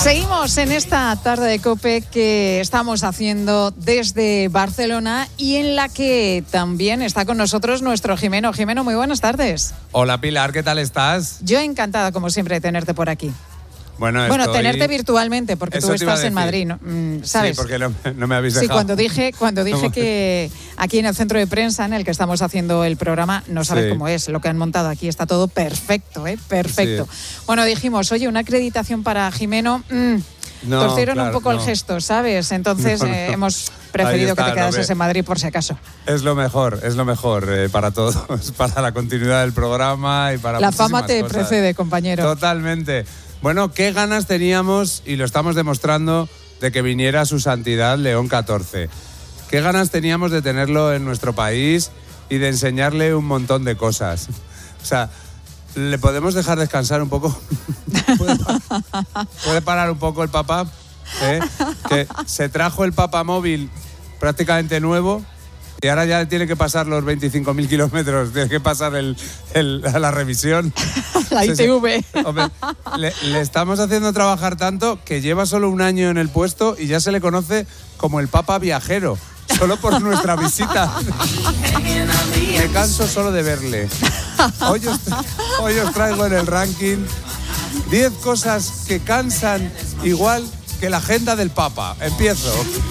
Seguimos en esta tarde de COPE que estamos haciendo desde Barcelona y en la que también está con nosotros nuestro Jimeno. Jimeno, muy buenas tardes. Hola Pilar, ¿qué tal estás? Yo encantada, como siempre, de tenerte por aquí. Bueno, tenerte virtualmente, porque tú estás en Madrid, ¿no? ¿Sabes? Sí, porque no me habéis dejado. Sí, cuando dije que aquí en el centro de prensa en el que estamos haciendo el programa, no sabes cómo es, lo que han montado aquí está todo perfecto, perfecto. Sí. Bueno, dijimos, oye, una acreditación para Jimeno, torcieron un poco el gesto, ¿sabes? Entonces hemos preferido que te quedases en Madrid por si acaso. Es lo mejor para todos, para la continuidad del programa y para la fama te cosas. Precede, compañero. Totalmente. Bueno, qué ganas teníamos, y lo estamos demostrando, de que viniera su santidad León XIV. Qué ganas teníamos de tenerlo en nuestro país y de enseñarle un montón de cosas. O sea, ¿le podemos dejar descansar un poco? ¿Puede parar un poco el Papa? Que se trajo el Papa móvil prácticamente nuevo y ahora ya tiene que pasar los 25.000 kilómetros, tiene que pasar la revisión. La ITV. Hombre, le estamos haciendo trabajar tanto que lleva solo un año en el puesto y ya se le conoce como el Papa viajero, solo por nuestra visita. Me canso solo de verle. Hoy os traigo en el ranking 10 cosas que cansan igual que la agenda del Papa. Empiezo.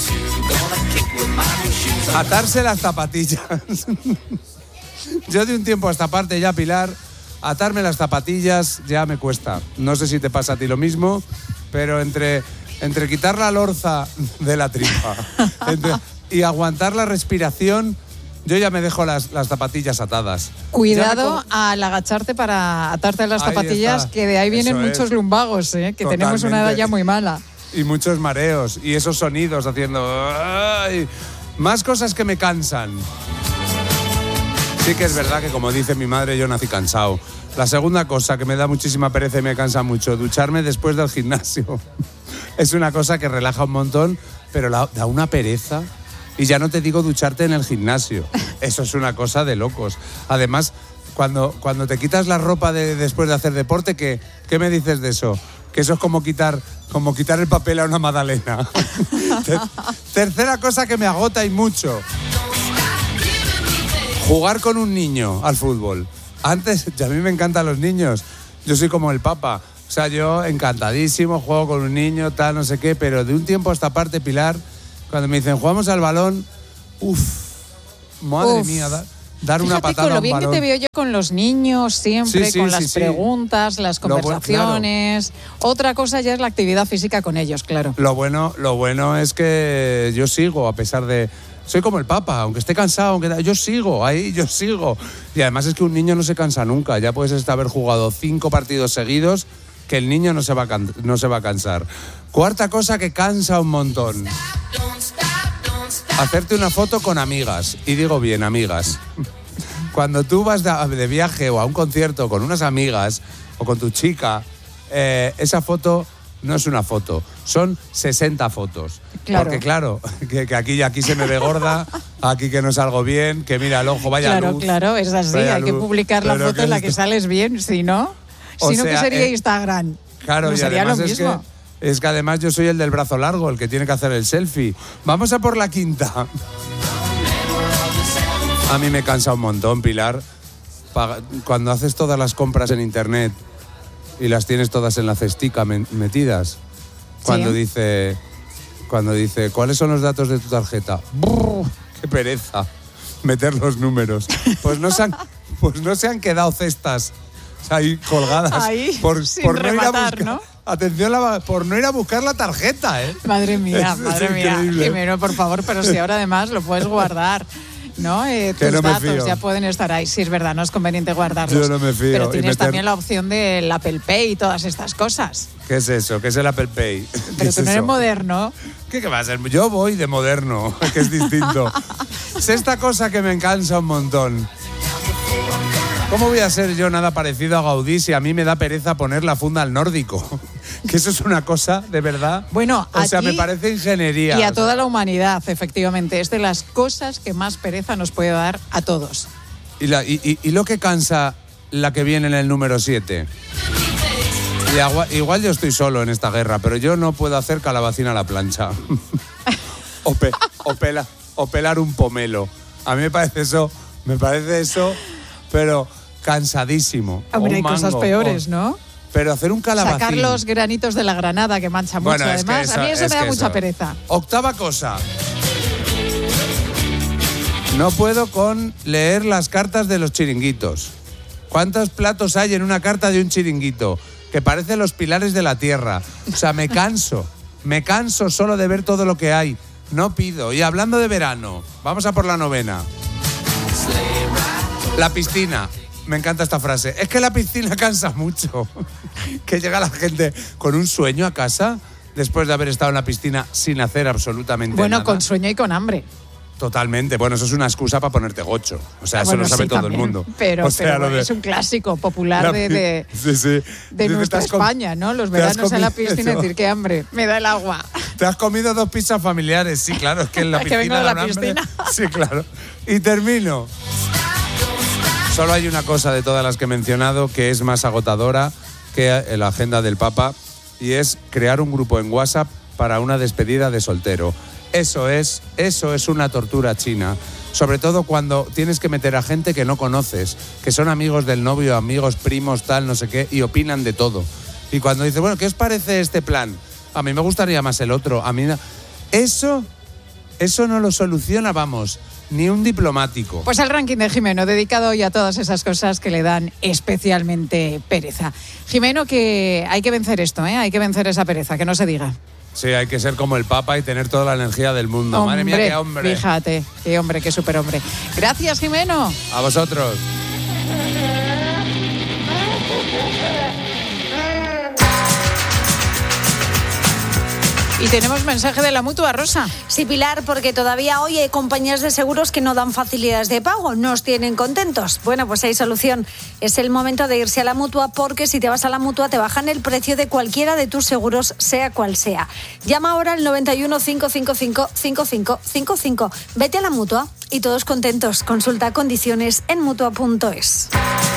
Atarse las zapatillas. Yo de un tiempo a esta parte ya, Pilar, atarme las zapatillas ya me cuesta. No sé si te pasa a ti lo mismo, pero entre quitar la lorza de la tripa y aguantar la respiración, yo ya me dejo las zapatillas atadas. Cuidado al agacharte para atarte las zapatillas, que de ahí vienen muchos lumbagos, que totalmente. Tenemos una edad ya muy mala. Y muchos mareos, y esos sonidos haciendo... ¡ay! Más cosas que me cansan. Sí que es verdad que, como dice mi madre, yo nací cansado. La segunda cosa que me da muchísima pereza y me cansa mucho, ducharme después del gimnasio. Es una cosa que relaja un montón, pero da una pereza. Y ya no te digo ducharte en el gimnasio. Eso es una cosa de locos. Además, cuando te quitas la ropa después de hacer deporte, ¿qué me dices de eso? Que eso es como quitar el papel a una magdalena. Tercera cosa que me agota y mucho. Jugar con un niño al fútbol. Antes, a mí me encantan los niños. Yo soy como el Papa. O sea, yo encantadísimo, juego con un niño, tal, no sé qué. Pero de un tiempo a esta parte, Pilar, cuando me dicen, jugamos al balón, madre mía, dar una patada con a lo un bien balón. Que te veo yo con los niños siempre, con las preguntas, las conversaciones. Claro. Otra cosa ya es la actividad física con ellos, claro. Lo bueno es que yo sigo, a pesar de... Soy como el Papa, aunque esté cansado, yo sigo. Y además es que un niño no se cansa nunca. Ya puedes haber jugado 5 partidos seguidos, que el niño no se va a cansar. Cuarta cosa que cansa un montón. Hacerte una foto con amigas. Y digo bien, amigas. Cuando tú vas de viaje o a un concierto con unas amigas o con tu chica, esa foto no es una foto, son 60 fotos. Claro. Porque claro, que aquí se me ve gorda, aquí que no salgo bien, que mira el ojo, vaya luz. Claro, es así, hay que publicar la foto en la que sales bien, si no, ¿qué sería Instagram? Claro, no y sería además lo mismo. Es que además yo soy el del brazo largo, el que tiene que hacer el selfie. Vamos a por la quinta. A mí me cansa un montón, Pilar, cuando haces todas las compras en internet y las tienes todas en la cestica metidas. Cuando dice, ¿cuáles son los datos de tu tarjeta? ¡Brr! ¡Qué pereza! Meter los números. Pues no se han quedado cestas ahí colgadas ahí, por rematar, no ir a buscar, ¿no? Atención, por no ir a buscar la tarjeta, ¿eh? Madre mía, increíble. Jimeno, por favor, pero si ahora además lo puedes guardar, ¿no? Tus no datos ya pueden estar ahí. Sí, es verdad, no es conveniente guardarlos. Yo no me fío. Pero tienes también la opción del Apple Pay y todas estas cosas. ¿Qué es eso? ¿Qué es el Apple Pay? Pero tú no eres moderno. ¿Qué va a ser? Yo voy de moderno, que es distinto. Sexta cosa que me cansa un montón. ¿Cómo voy a ser yo nada parecido a Gaudí si a mí me da pereza poner la funda al nórdico? Que eso es una cosa, de verdad. Bueno, o sea, me parece ingeniería. Y a toda la humanidad, efectivamente. Es de las cosas que más pereza nos puede dar a todos. Y lo que cansa la que viene en el número 7. Y igual yo estoy solo en esta guerra, pero yo no puedo hacer calabacín a la plancha. o pelar un pomelo. A mí me parece eso, pero cansadísimo. Hombre, hay cosas peores, ¿no? Pero hacer un calabacín. Sacar los granitos de la granada, que mancha mucho. Bueno, además, a mí eso me da mucha pereza. Octava cosa. No puedo con leer las cartas de los chiringuitos. ¿Cuántos platos hay en una carta de un chiringuito? Que parecen los pilares de la tierra. O sea, me canso solo de ver todo lo que hay. No pido. Y hablando de verano, vamos a por la 9ª. La piscina. Me encanta esta frase. Es que la piscina cansa mucho. Que llega la gente con un sueño a casa después de haber estado en la piscina sin hacer absolutamente nada. Bueno, con sueño y con hambre. Totalmente. Bueno, eso es una excusa para ponerte gocho. O sea, eso lo sabe todo el mundo. Pero es un clásico popular de nuestra España, ¿no? Los veranos en la piscina y decir, qué hambre, me da el agua. ¿Te has comido 2 pizzas familiares? Sí, claro, es que en la piscina... que vengo de la piscina. Sí, claro. Y termino. Solo hay una cosa de todas las que he mencionado que es más agotadora que la agenda del Papa, y es crear un grupo en WhatsApp para una despedida de soltero. Eso es una tortura china, sobre todo cuando tienes que meter a gente que no conoces, que son amigos del novio, amigos, primos, tal, no sé qué, y opinan de todo. Y cuando dices, bueno, ¿qué os parece este plan? A mí me gustaría más el otro. A mí no. Eso no lo soluciona, vamos, ni un diplomático. Pues el ranking de Jimeno, dedicado hoy a todas esas cosas que le dan especialmente pereza. Jimeno, que hay que vencer esto, hay que vencer esa pereza, que no se diga. Sí, hay que ser como el Papa y tener toda la energía del mundo. Hombre, madre mía, qué hombre. Fíjate, qué hombre, qué superhombre. Gracias, Jimeno. A vosotros. Y tenemos mensaje de la Mutua, Rosa. Sí, Pilar, porque todavía hoy hay compañías de seguros que no dan facilidades de pago, nos tienen contentos. Bueno, pues hay solución. Es el momento de irse a la Mutua, porque si te vas a la Mutua te bajan el precio de cualquiera de tus seguros, sea cual sea. Llama ahora al 91 555 5555. Vete a la Mutua y todos contentos. Consulta condiciones en Mutua.es.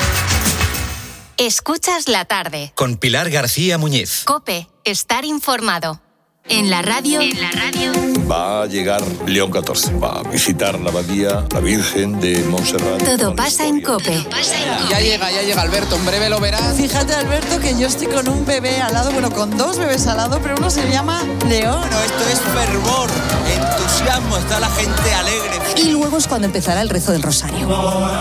Escuchas la tarde. Con Pilar García Muñiz. COPE. Estar informado. En la radio. Va a llegar León XIV, va a visitar la abadía, la Virgen de Montserrat. Todo pasa en COPE. Ya llega Alberto, en breve lo verás. Fíjate, Alberto, que yo estoy con un bebé al lado, bueno, con 2 bebés al lado, pero uno se llama León. Bueno, esto es fervor, entusiasmo, está la gente alegre. Y luego es cuando empezará el rezo del rosario.